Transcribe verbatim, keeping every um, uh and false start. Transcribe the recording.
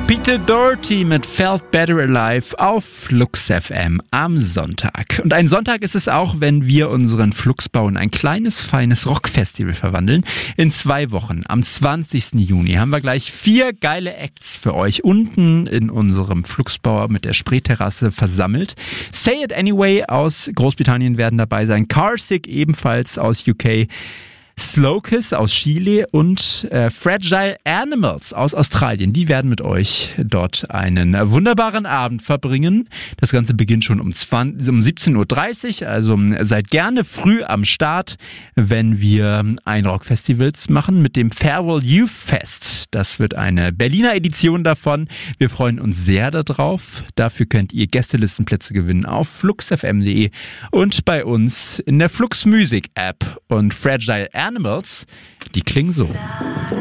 Peter Doherty mit Felt Better Alive auf Flux F M am Sonntag. Und ein Sonntag ist es auch, wenn wir unseren Fluxbau in ein kleines, feines Rockfestival verwandeln. In zwei Wochen, am zwanzigsten Juni, haben wir gleich vier geile Acts für euch unten in unserem Fluxbau mit der Spreeterrasse versammelt. Say It Anyway aus Großbritannien werden dabei sein, Carsick ebenfalls aus U K, Slowkiss aus Chile und äh, Fragile Animals aus Australien. Die werden mit euch dort einen äh, wunderbaren Abend verbringen. Das Ganze beginnt schon um, zwanzig, um siebzehn Uhr dreißig, also seid gerne früh am Start, wenn wir ein Rockfestivals machen mit dem Farewell Youth Fest. Das wird eine Berliner Edition davon. Wir freuen uns sehr darauf. Dafür könnt ihr Gästelistenplätze gewinnen auf flux f m punkt d e und bei uns in der Flux Music App. Und Fragile Animals, die klingen so.